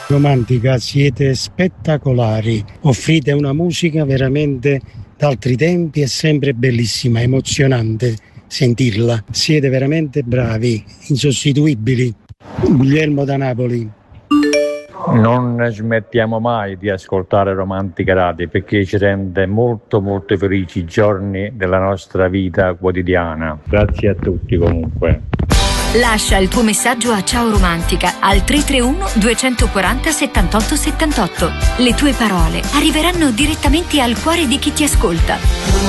Romantica, siete spettacolari, offrite una musica veramente d'altri tempi, è sempre bellissima, emozionante sentirla, siete veramente bravi, insostituibili. Guglielmo da Napoli. Non smettiamo mai di ascoltare Romantica Radio perché ci rende molto molto felici i giorni della nostra vita quotidiana. Grazie a tutti comunque. Lascia il tuo messaggio a Ciao Romantica al 331 240 78 78. Le tue parole arriveranno direttamente al cuore di chi ti ascolta.